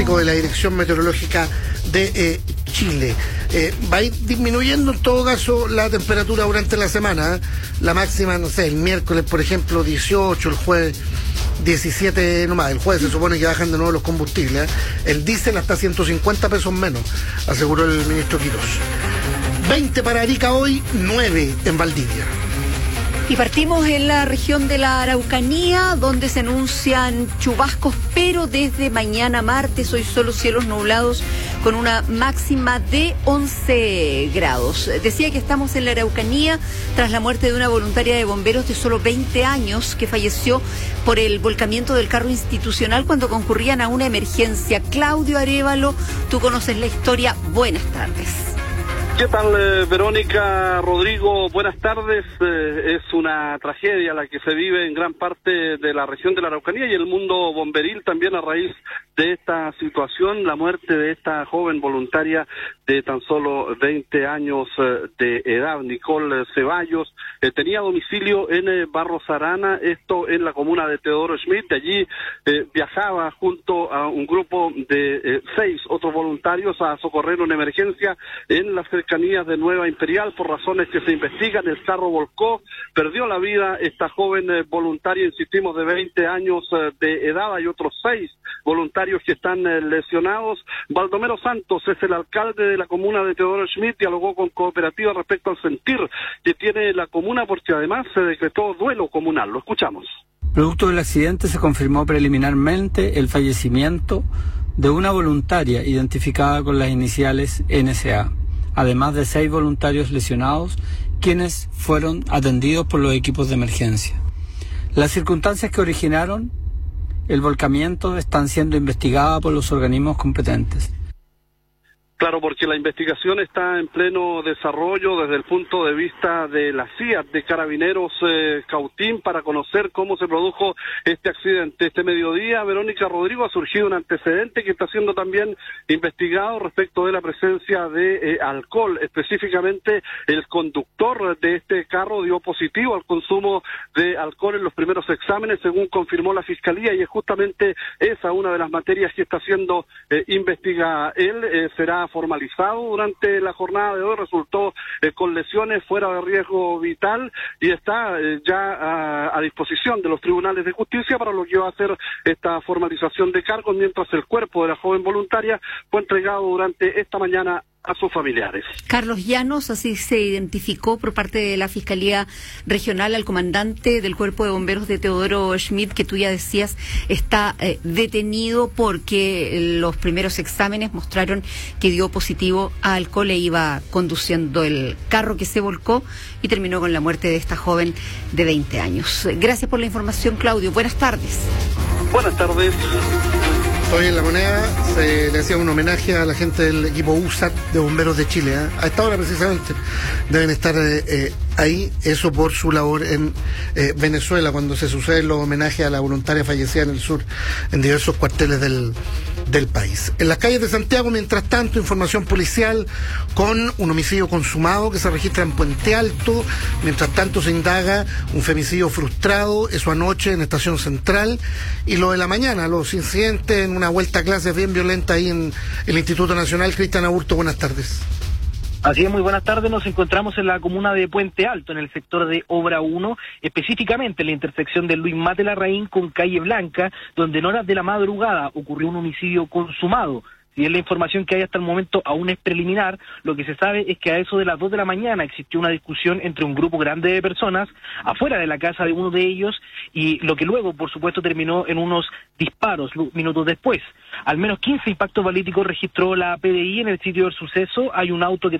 pronóstico de la Dirección Meteorológica de Chile. Va a ir disminuyendo en todo caso la temperatura durante la semana. La máxima, no sé, el miércoles, por ejemplo, 18, el jueves 17 nomás. El jueves se supone que bajan de nuevo los combustibles. El diésel hasta 150 pesos menos, aseguró el ministro Quirós. 20 para Arica hoy, 9 en Valdivia. Y partimos en la región de la Araucanía, donde se anuncian chubascos, pero desde mañana martes, hoy solo cielos nublados, con una máxima de 11 grados. Decía que estamos en la Araucanía tras la muerte de una voluntaria de bomberos de solo 20 años que falleció por el volcamiento del carro institucional cuando concurrían a una emergencia. Claudio Arévalo, tú conoces la historia. Buenas tardes. ¿Qué tal, Verónica, Rodrigo? Buenas tardes. Es una tragedia la que se vive en gran parte de la región de la Araucanía y el mundo bomberil también a raíz de esta situación, la muerte de esta joven voluntaria de tan solo 20 años de edad, Nicole Ceballos. Tenía domicilio en Barros Arana, esto en la comuna de Teodoro Schmidt. Allí viajaba junto a un grupo de 6 otros voluntarios a socorrer una emergencia en las cercanías de Nueva Imperial. Por razones que se investigan, el carro volcó, perdió la vida esta joven voluntaria, insistimos, de 20 años de edad. Hay otros 6 voluntarios que están lesionados. Baldomero Santos es el alcalde de la comuna de Teodoro Schmidt, dialogó con Cooperativa respecto al sentir que tiene la comuna, porque además se decretó duelo comunal. Lo escuchamos. Producto del accidente se confirmó preliminarmente el fallecimiento de una voluntaria identificada con las iniciales NSA, además de 6 voluntarios lesionados, quienes fueron atendidos por los equipos de emergencia. Las circunstancias que originaron el volcamiento están siendo investigadas por los organismos competentes. Claro, porque la investigación está en pleno desarrollo desde el punto de vista de la CIA, de Carabineros Cautín, para conocer cómo se produjo este accidente. Este mediodía, Verónica, Rodrigo, ha surgido un antecedente que está siendo también investigado respecto de la presencia de alcohol. Específicamente, el conductor de este carro dio positivo al consumo de alcohol en los primeros exámenes, según confirmó la Fiscalía, y es justamente esa una de las materias que está siendo investigada. Él será formalizado durante la jornada de hoy, resultó con lesiones fuera de riesgo vital y está ya a disposición de los tribunales de justicia para lo que va a hacer esta formalización de cargos, mientras el cuerpo de la joven voluntaria fue entregado durante esta mañana a sus familiares. Carlos Llanos, así se identificó por parte de la Fiscalía Regional al comandante del Cuerpo de Bomberos de Teodoro Schmidt, que tú ya decías está detenido porque los primeros exámenes mostraron que dio positivo a alcohol e iba conduciendo el carro que se volcó y terminó con la muerte de esta joven de 20 años. Gracias por la información, Claudio. Buenas tardes. Buenas tardes. Hoy en La Moneda se le hacía un homenaje a la gente del equipo USAT de Bomberos de Chile. A esta hora precisamente deben estar ahí, eso por su labor en Venezuela, cuando se suceden los homenajes a la voluntaria fallecida en el sur, en diversos cuarteles del país. En las calles de Santiago, mientras tanto, información policial con un homicidio consumado que se registra en Puente Alto. Mientras tanto se indaga un femicidio frustrado, eso anoche en Estación Central. Y lo de la mañana, los incidentes en una vuelta a clases bien violenta ahí en el Instituto Nacional. Cristian Aburto, buenas tardes. Así es, muy buenas tardes. Nos encontramos en la comuna de Puente Alto, en el sector de Obra 1, específicamente en la intersección de Luis Mate Larraín con Calle Blanca, donde en horas de la madrugada ocurrió un homicidio consumado. Si bien la información que hay hasta el momento aún es preliminar, lo que se sabe es que a eso de las 2 de la mañana existió una discusión entre un grupo grande de personas afuera de la casa de uno de ellos, y lo que luego, por supuesto, terminó en unos disparos minutos después. Al menos 15 impactos balísticos registró la PDI en el sitio del suceso. Hay un auto que